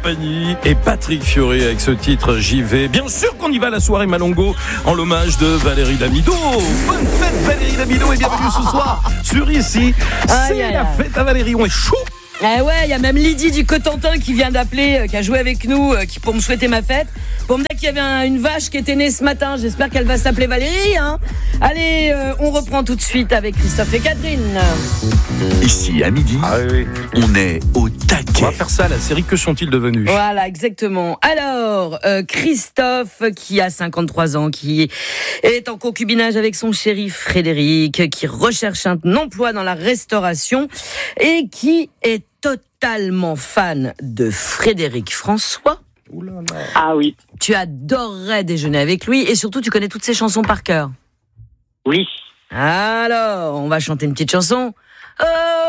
Compagnie et Patrick Fiori avec ce titre J'y vais. Bien sûr qu'on y va à la soirée Malongo en l'hommage de Valérie Damido. Bonne fête Valérie Damido et bienvenue ce soir sur Ici. C'est la fête à Valérie, on est chaud. Eh ouais, il y a même Lydie du Cotentin qui vient d'appeler, qui a joué avec nous, pour me souhaiter ma fête. Pour me dire qu'il y avait une vache qui était née ce matin. J'espère qu'elle va s'appeler Valérie. Hein. Allez, on reprend tout de suite avec Christophe et Catherine. Ici à midi, on est au taquet. On va faire ça, la série Que sont-ils devenus ? Voilà, exactement. Alors, Christophe, qui a 53 ans, qui est en concubinage avec son chéri Frédéric, qui recherche un emploi dans la restauration et qui est totalement fan de Frédéric François. Ah oui. Tu adorerais déjeuner avec lui et surtout tu connais toutes ses chansons par cœur. Oui. Alors, on va chanter une petite chanson. Oh